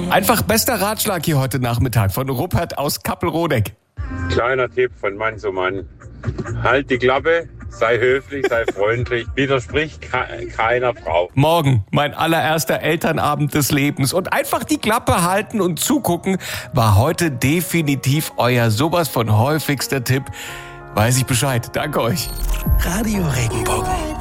Einfach bester Ratschlag hier heute Nachmittag von Rupert aus Kappelrodeck. Kleiner Tipp von Mann zu Mann. Halt die Klappe, sei höflich, sei freundlich, widersprich keiner Frau. Morgen, mein allererster Elternabend des Lebens. Und einfach die Klappe halten und zugucken, war heute definitiv euer sowas von häufigster Tipp. Weiß ich Bescheid. Danke euch. Radio Regenbogen.